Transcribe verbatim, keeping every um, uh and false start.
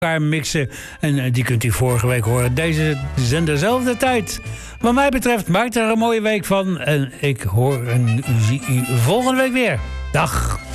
elkaar mixen. En uh, die kunt u vorige week horen. Deze zenderzelfde tijd. Wat mij betreft, maak er een mooie week van. En ik hoor en zie u volgende week weer. Dag.